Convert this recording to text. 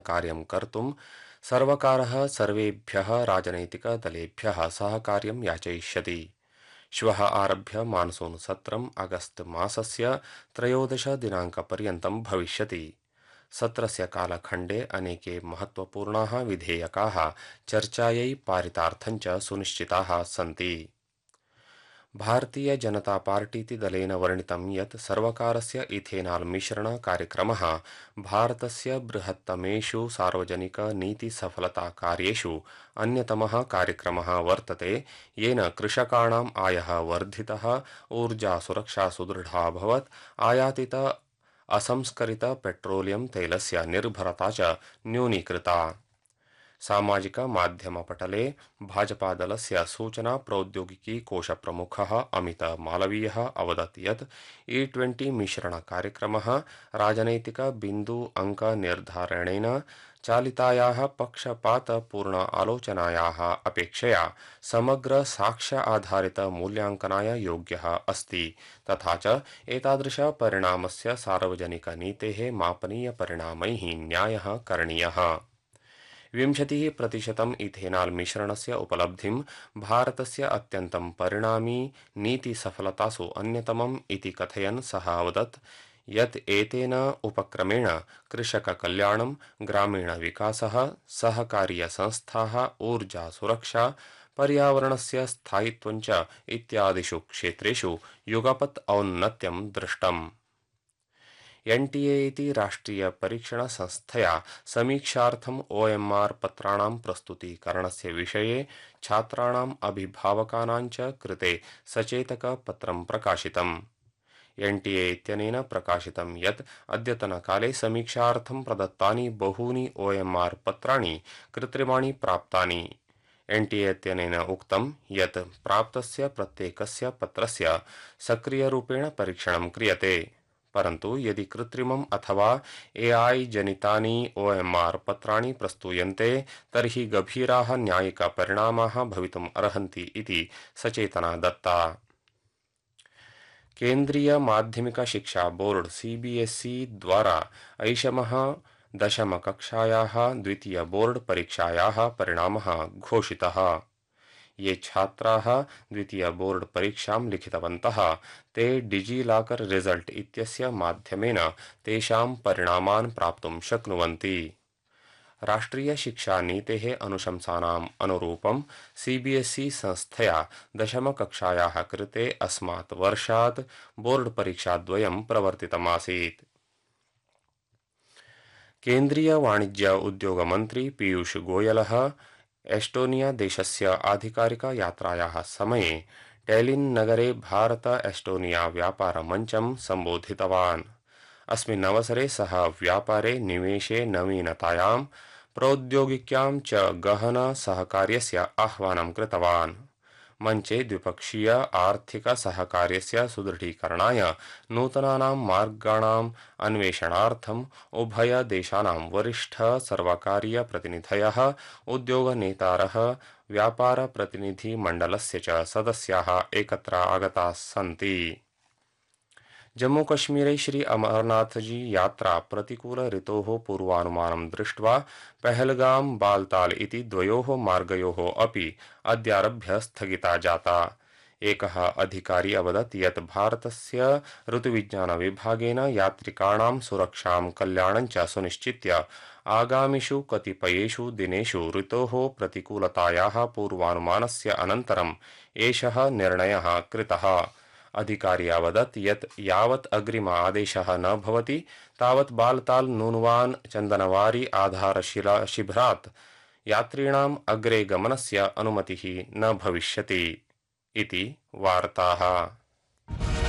कार्यं कर्तुं सर्वकारः सर्वेभ्यः राजनैतिकदलेभ्यः सहकार्यं याचयिष्यति। श्वः आरभ्य मानसून सत्रम् अगस्त मासस्य 13 दिनाङ्कपर्यन्तं भविष्यति। सत्रस्य कालखण्डे अनेके महत्त्वपूर्णाः विधेयकाः चर्चायै पारितार्थञ्च सुनिश्चिताः सन्ति। भारतीय जनता पार्टीति दलेन वर्णितं यत् सर्वकारस्य इथेनाल् मिश्रण कार्यक्रमः भारतस्य बृहत्तमेषु सार्वजनिक नीतिसफलता कार्येषु अन्यतमः कार्यक्रमः वर्तते, येन कृषकाणाम् आयः वर्धितः, ऊर्जा सुरक्षा सुदृढा अभवत्, आयातित असंस्करित पेट्रोलियम तैलस्य निर्भरता च न्यूनीकृता। सामाजिक माध्यमपटले भाजपादलस्य सूचना प्रौद्योगिकी कोशप्रमुखः अमित मालवीयः अवदत् यत् E20 मिश्रणकार्यक्रमः राजनैतिक बिन्दु अङ्क निर्धारणेन चालितायाः पक्षपातपूर्ण आलोचनायाः अपेक्षया समग्र साक्ष्य आधारित मूल्याङ्कनाय योग्यः अस्ति, तथा च एतादृश परिणामस्य सार्वजनिकनीतेः मापनीय परिणामैः न्यायः करणीयः। 20% इथेनाल् मिश्रणस्य उपलब्धिं भारतस्य अत्यन्तं परिणामी नीतिसफलतासु अन्यतमम् इति कथयन् सः अवदत् यत् एतेन उपक्रमेण कृषककल्याणं, ग्रामीणविकासः, सहकारीयसंस्थाः, ऊर्जा सुरक्षा, पर्यावरणस्य स्थायित्वञ्च इत्यादिषु क्षेत्रेषु युगपत् औन्नत्यं दृष्टम्। एनटीए इति राष्ट्रिय परीक्षण संस्थया समीक्षार्थम् OMR पत्राणां प्रस्तुतीकरणस्य विषये छात्राणाम् अभिभावकानां च कृते सचेतक पत्रं प्रकाशितम्। एनटीए इत्यनेन प्रकाशितं यत् अद्यतनकाले समीक्षार्थं प्रदत्तानि बहूनि OMR पत्राणि कृत्रिमाणि प्राप्तानि। एनटीए इत्यनेन उक्तं यत् प्राप्तस्य प्रत्येकस्य पत्रस्य सक्रियरूपेण परीक्षणं क्रियते, परन्तु यदि कृत्रिमम् अथवा AI जनितानि OMR पत्राणि प्रस्तूयन्ते तर्हि गभीराः न्यायिकपरिणामाः भवितुम् अर्हन्ति इति सचेतना दत्ता। केन्द्रीय माध्यमिक शिक्षा बोर्ड CBSE द्वारा ऐषमः दशमकक्षायाः द्वितीय बोर्ड परीक्षायाः परिणामः घोषितः। ये छात्राः द्वितीय बोर्ड परीक्षां लिखितवन्तः ते डिजिलॉकर रिजल्ट इत्यस्य माध्यमेन तेषां परिणामान् प्राप्तुं शक्नुवन्ति। राष्ट्रिय शिक्षा नीतेः अनुशंसानाम् अनुरूपं CBSE संस्थया दशमकक्षायाः कृते अस्मात् वर्षात् बोर्ड परीक्षाद्वयं प्रवर्तितमासीत्। केन्द्रीय वाणिज्य उद्योग मन्त्री पीयूष गोयलः एस्टोनिया देशस्य आधिकारिक यात्रायाः समये टैलिन् नगरे भारत एस्टोनिया व्यापार मञ्चं सम्बोधितवान्। अस्मिन् अवसरे सः व्यापारे निवेशे नवीनतायां, प्रौद्योगिक्यां च गहन सहकार्यस्य आह्वानं कृतवान्। मञ्चे द्विपक्षीय आर्थिक सहकार्यस्य सुदृढीकरणाय नूतनानां मार्गाणाम् अन्वेषणार्थम् उभय देशानां वरिष्ठ सर्वकारीय प्रतिनिधयः, उद्योगनेतारः, व्यापार प्रतिनिधि मण्डलस्य च सदस्याः एकत्र आगताः सन्ति। जम्मूकश्मीरे श्री अमरनाथजी यात्रा प्रतिकूल ऋतोः पूर्वानुमानं दृष्ट्वा पहलगाम बालताल इति द्वयोः मार्गयोः अपि अद्यारभ्य स्थगिता जाता। एकः अधिकारी अवदत् यत् भारतस्य ऋतुविज्ञानविभागेन यात्रिकाणां सुरक्षां कल्याणं च सुनिश्चित्य आगामिषु कतिपयेषु दिनेषु ऋतोः प्रतिकूलतायाः पूर्वानुमानस्य अनन्तरम् एषः निर्णयः कृतः। अधिकारी अवदत् यत् यावत् अग्रिम आदेशः न भवति तावत् बालताल नूनवान चन्दनवारी आधारशिला शिबिरात् यात्रिणाम् अग्रे गमनस्य अनुमतिः न भविष्यति इति वार्ताः।